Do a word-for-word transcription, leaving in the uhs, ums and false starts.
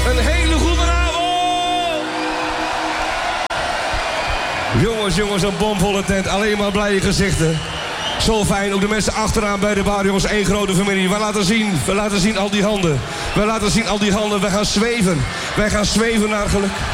Een hele goede avond! Jongens, jongens, een bomvolle tent. Alleen maar blije gezichten. Zo fijn, ook de mensen achteraan bij de bar, jongens, één grote familie. We laten zien, we laten zien al die handen. We laten zien al die handen, we gaan zweven. Wij gaan zweven naar geluk.